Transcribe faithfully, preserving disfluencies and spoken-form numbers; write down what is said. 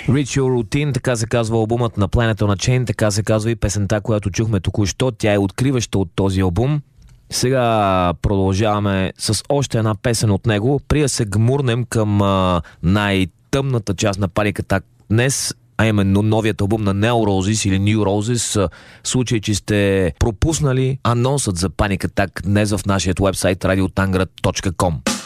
Reach Your Routine, така се казва албумът на Planet on a Chain, така се казва и песента, която чухме току-що. Тя е откриваща от този албум. Сега продължаваме с още една песен от него, при да се гмурнем към а, най-тъмната част на Panic Attack днес, а именно новият албум на Neo Roses или New Roses. В случай, че сте пропуснали анонсът за Panic Attack днес в нашия уебсайт радио тангра точка ком.